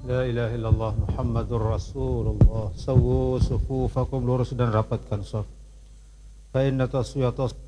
La ilaha illallah Muhammadur Rasulullah. Sawu sufufakum, lurus dan rapatkan shaf. Fa inna taswiyatas